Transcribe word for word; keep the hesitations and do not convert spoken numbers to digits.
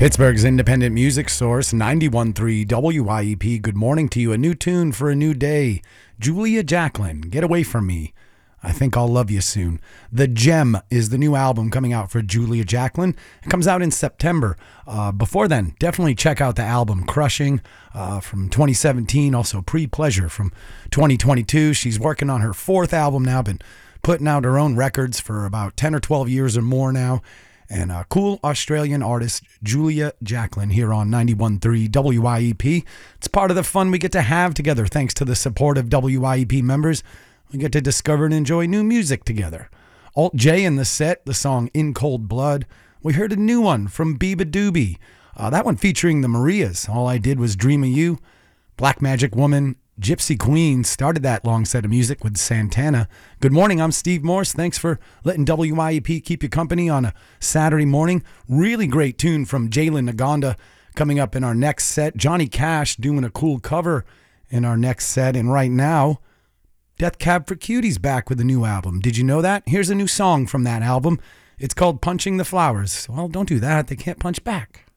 Pittsburgh's independent music source, ninety-one point three W I E P. Good morning to you. A new tune for a new day. Julia Jacklin, Get Away From Me. I Think I'll Love You Soon. The Gem is the new album coming out for Julia Jacklin. It comes out in September. Uh, before then, definitely check out the album Crushing uh, from twenty seventeen. Also Pre-Pleasure from twenty twenty-two. She's working on her fourth album now. Been putting out her own records for about ten or twelve years or more now. And a cool Australian artist, Julia Jacklin, here on ninety-one point three W I E P. It's part of the fun we get to have together thanks to the support of W I E P members. We get to discover and enjoy new music together. Alt J in the set, the song In Cold Blood. We heard a new one from Biba Doobie. Uh, that one featuring the Marias. All I Did Was Dream of You. Black Magic Woman, Gypsy Queen started that long set of music with Santana. Good morning, I'm Steve Morse. Thanks for letting W I E P keep you company on a Saturday morning. Really great tune from Jalen Naganda coming up in our next set. Johnny Cash doing a cool cover in our next set. And right now, Death Cab for Cutie's back with a new album. Did you know that? Here's a new song from that album. It's called Punching the Flowers. Well, don't do that. They can't punch back.